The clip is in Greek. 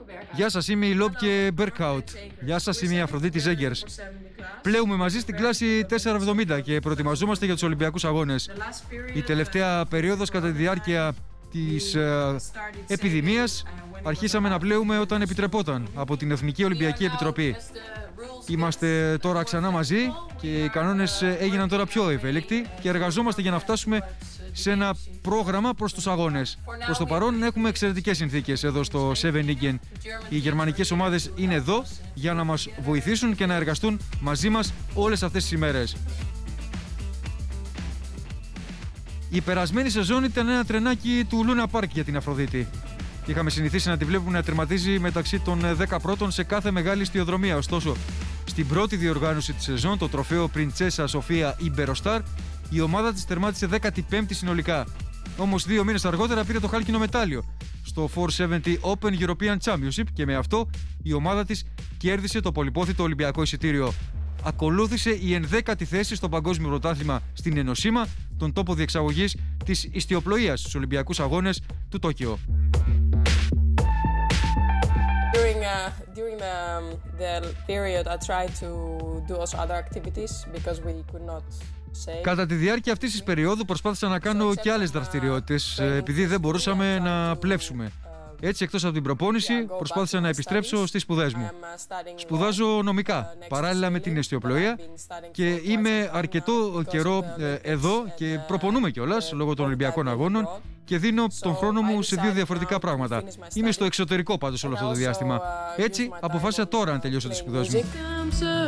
Γεια σας, είμαι η Λόπκε Μπέρκαουτ. Γεια σας, είμαι η Αφροδίτη Ζέγκερς. Πλέουμε μαζί στην κλάση 470 και προετοιμαζόμαστε για τους Ολυμπιακούς Αγώνες. Η τελευταία περίοδος κατά τη διάρκεια της επιδημίας αρχίσαμε να πλέουμε όταν επιτρεπόταν από την Εθνική Ολυμπιακή Επιτροπή. Είμαστε τώρα ξανά μαζί και οι κανόνες έγιναν τώρα πιο ευέλικτοι και εργαζόμαστε για να φτάσουμε σε ένα πρόγραμμα προς τους αγώνες. Προς το παρόν έχουμε εξαιρετικές συνθήκες εδώ στο Scheveningen. Οι γερμανικές ομάδες είναι εδώ για να μας βοηθήσουν και να εργαστούν μαζί μας όλες αυτές τις ημέρες. Η περασμένη σεζόν ήταν ένα τρενάκι του Luna Park για την Αφροδίτη. Είχαμε συνηθίσει να τη βλέπουμε να τερματίζει μεταξύ των 10 πρώτων σε κάθε μεγάλη στιοδρομία. Ωστόσο, στην πρώτη διοργάνωση της σεζόν, το τροφαίο Πριντζέσα Σοφία Ιμπεροστάρ, η ομάδα της τερμάτισε 15η συνολικά. Όμως 2 μήνες αργότερα πήρε το χάλκινο μετάλλιο στο 470 Open European Championship και με αυτό η ομάδα της κέρδισε το πολυπόθητο Ολυμπιακό εισιτήριο. Ακολούθησε η 11η θέση στο Παγκόσμιο Πρωτάθλημα στην Ενοσίμα, τον τόπο διεξαγωγής της ιστιοπλοείας στους Ολυμπιακούς Αγώνες του Τόκιο. During the period, I tried to do also other activities because we could not say. Κατά τη διάρκεια αυτής της περίοδου προσπάθησα να κάνω και άλλες δραστηριότητες επειδή δεν μπορούσαμε να πλεύσουμε. Έτσι, εκτός από την προπόνηση, προσπάθησα να επιστρέψω στις σπουδές μου. Σπουδάζω νομικά, παράλληλα με την ιστιοπλοεία και είμαι αρκετό καιρό εδώ και προπονούμε κιόλας λόγω των Ολυμπιακών Αγώνων και δίνω τον χρόνο μου σε 2 διαφορετικά πράγματα. Είμαι στο εξωτερικό πάντως όλο αυτό το διάστημα. Έτσι, αποφάσισα τώρα να τελειώσω τις σπουδές μου.